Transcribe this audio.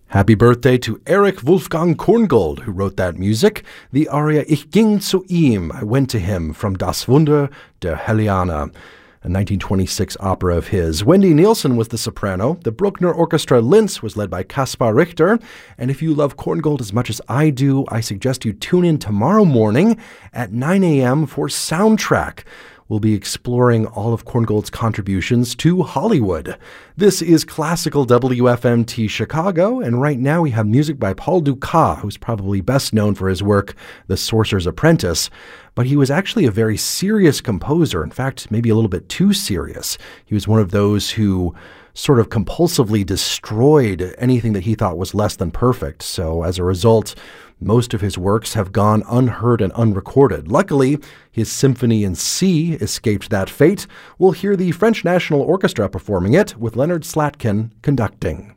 Happy birthday to Erich Wolfgang Korngold, who wrote that music. The aria Ich ging zu ihm, I went to him, from Das Wunder der Helena, a 1926 opera of his. Wendy Nielsen was the soprano. The Bruckner Orchestra Linz was led by Kaspar Richter. And if you love Korngold as much as I do, I suggest you tune in tomorrow morning at 9 a.m. for Soundtrack. We'll be exploring all of Korngold's contributions to Hollywood. This is Classical WFMT Chicago, and right now we have music by Paul Dukas, who's probably best known for his work, The Sorcerer's Apprentice. But he was actually a very serious composer, in fact, maybe a little bit too serious. He was one of those who sort of compulsively destroyed anything that he thought was less than perfect. So as a result, most of his works have gone unheard and unrecorded. Luckily, his Symphony in C escaped that fate. We'll hear the French National Orchestra performing it, with Leonard Slatkin conducting.